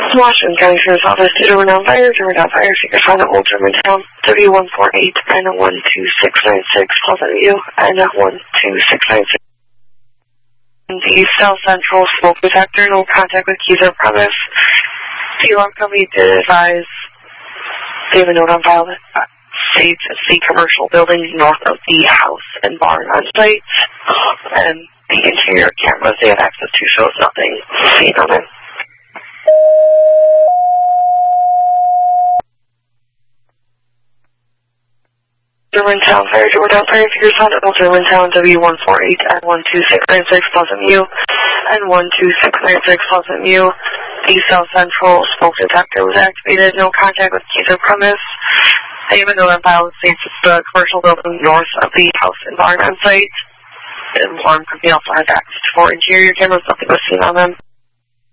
Washington County Sheriff's Office to Germantown Fire, Secret Fund at Old Germantown, W148 and 12696, Pleasant View, and 12696. The South Central smoke detector, no contact with keys or premise. The alarm company did advise they have a note on file that states it's the commercial building north of the house and barn on site, and the interior cameras they have access to shows nothing seen on it. Germantown Fire, Secret Fund at Old Germantown, W148 and 12696, Pleasant View, and 12696, Pleasant View. The South Central smoke detector was activated, no contact with keys or premise. They have a note on file that states it's the commercial building north of the house and barn on site. The alarm company also has access to 4 interior cameras, nothing was seen on them.